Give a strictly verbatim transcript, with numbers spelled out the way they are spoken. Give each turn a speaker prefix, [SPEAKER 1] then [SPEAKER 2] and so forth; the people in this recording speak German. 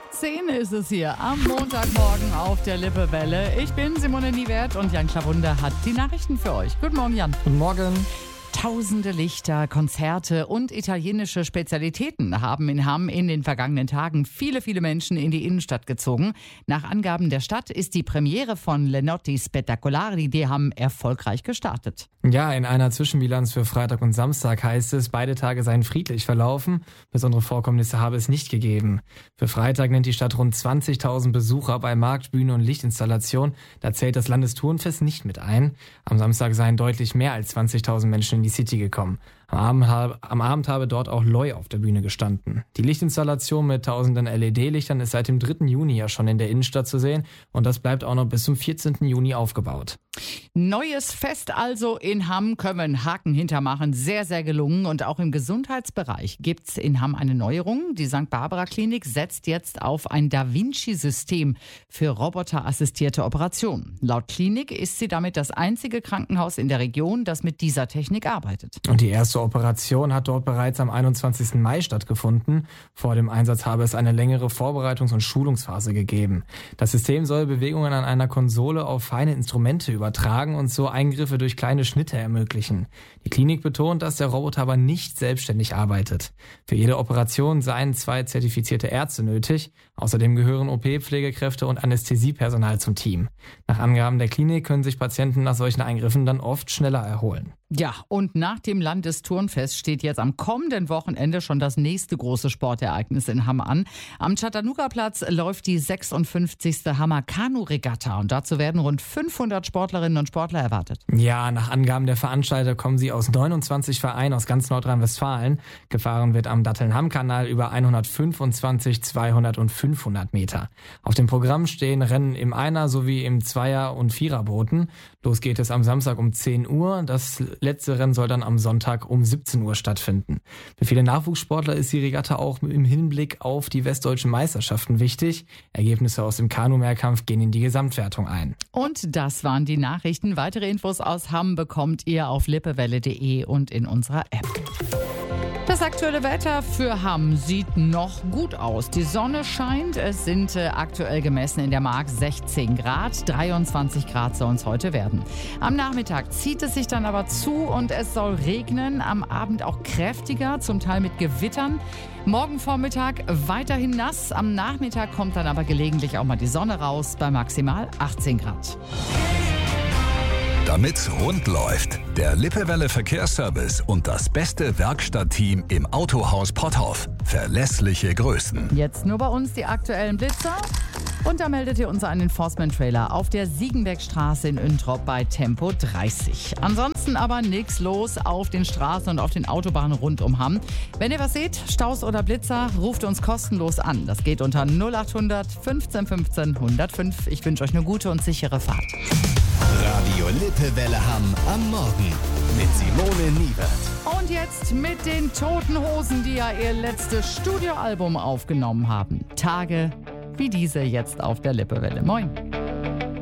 [SPEAKER 1] zehn ist es hier am Montagmorgen auf der Lippewelle. Ich bin Simone Niewert und Jan Klawunde hat die Nachrichten für euch. Guten Morgen, Jan.
[SPEAKER 2] Guten Morgen.
[SPEAKER 1] Tausende Lichter, Konzerte und italienische Spezialitäten haben in Hamm in den vergangenen Tagen viele, viele Menschen in die Innenstadt gezogen. Nach Angaben der Stadt ist die Premiere von Lenotti Spettacolari die Hamm erfolgreich gestartet.
[SPEAKER 2] Ja, in einer Zwischenbilanz für Freitag und Samstag heißt es, beide Tage seien friedlich verlaufen. Besondere Vorkommnisse habe es nicht gegeben. Für Freitag nennt die Stadt rund zwanzigtausend Besucher bei Markt, Bühne und Lichtinstallation. Da zählt das Landestourenfest nicht mit ein. Am Samstag seien deutlich mehr als zwanzigtausend Menschen in die City gekommen. Am Abend, habe, am Abend habe dort auch Loi auf der Bühne gestanden. Die Lichtinstallation mit tausenden L E D-Lichtern ist seit dem dritten Juni ja schon in der Innenstadt zu sehen und das bleibt auch noch bis zum vierzehnten Juni aufgebaut.
[SPEAKER 1] Neues Fest also in Hamm, können wir einen Haken hintermachen. Sehr, sehr gelungen. Und auch im Gesundheitsbereich gibt's in Hamm eine Neuerung. Die Sankt Barbara Klinik setzt jetzt auf ein Da Vinci-System für roboterassistierte Operationen. Laut Klinik ist sie damit das einzige Krankenhaus in der Region, das mit dieser Technik arbeitet.
[SPEAKER 2] Und die erste Operation hat dort bereits am einundzwanzigsten Mai stattgefunden. Vor dem Einsatz habe es eine längere Vorbereitungs- und Schulungsphase gegeben. Das System soll Bewegungen an einer Konsole auf feine Instrumente übertragen und so Eingriffe durch kleine Schnitte ermöglichen. Die Klinik betont, dass der Roboter aber nicht selbstständig arbeitet. Für jede Operation seien zwei zertifizierte Ärzte nötig. Außerdem gehören O P-Pflegekräfte und Anästhesiepersonal zum Team. Nach Angaben der Klinik können sich Patienten nach solchen Eingriffen dann oft schneller erholen.
[SPEAKER 1] Ja, und nach dem Landestourenfest steht jetzt am kommenden Wochenende schon das nächste große Sportereignis in Hamm an. Am Chattanooga-Platz läuft die sechsundfünfzigste Hammer Kanu-Regatta und dazu werden rund fünfhundert Sportlerinnen und Sportler erwartet.
[SPEAKER 2] Ja, nach Angaben der Veranstalter kommen sie aus neunundzwanzig Vereinen aus ganz Nordrhein-Westfalen. Gefahren wird am Datteln-Hamm-Kanal über hundertfünfundzwanzig, zweihundert und fünfhundert Meter. Auf dem Programm stehen Rennen im Einer- sowie im Zweier- und Viererbooten. Los geht es am Samstag um zehn Uhr. Das letzte Rennen soll dann am Sonntag um siebzehn Uhr stattfinden. Für viele Nachwuchssportler ist die Regatta auch im Hinblick auf die westdeutschen Meisterschaften wichtig. Ergebnisse aus dem Kanu-Mehrkampf gehen in die Gesamtwertung ein.
[SPEAKER 1] Und das waren die Nachrichten. Weitere Infos aus Hamm bekommt ihr auf lippewelle punkt de und in unserer App. Das aktuelle Wetter für Hamm sieht noch gut aus. Die Sonne scheint. Es sind äh, aktuell gemessen in der Mark sechzehn Grad. dreiundzwanzig Grad soll es heute werden. Am Nachmittag zieht es sich dann aber zu und es soll regnen. Am Abend auch kräftiger, zum Teil mit Gewittern. Morgen Vormittag weiterhin nass. Am Nachmittag kommt dann aber gelegentlich auch mal die Sonne raus bei maximal achtzehn Grad.
[SPEAKER 3] Damit's rund läuft, der Lippewelle Verkehrsservice und das beste Werkstattteam im Autohaus Potthoff. Verlässliche Größen.
[SPEAKER 1] Jetzt nur bei uns die aktuellen Blitzer. Und da meldet ihr uns einen Enforcement-Trailer auf der Siegenbergstraße in Üntrop bei Tempo dreißig. Ansonsten aber nichts los auf den Straßen und auf den Autobahnen rund um Hamm. Wenn ihr was seht, Staus oder Blitzer, ruft uns kostenlos an. Das geht unter null achthundert fünfzehn fünfzehn hundertfünf. Ich wünsche euch eine gute und sichere Fahrt.
[SPEAKER 4] Radio Lippewelle Hamm am Morgen mit Simone Niewert.
[SPEAKER 1] Und jetzt mit den Toten Hosen, die ja ihr letztes Studioalbum aufgenommen haben. Tage wie diese jetzt auf der Lippewelle. Moin.